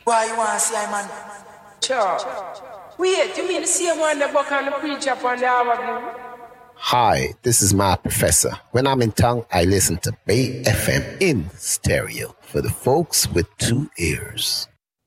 Why you want to see I man? Sure. Wait, you mean the same one that work on the preach up on the hour? Hi, this is my professor. When I'm in town, I listen to Bay FM in stereo for the folks with 2 ears.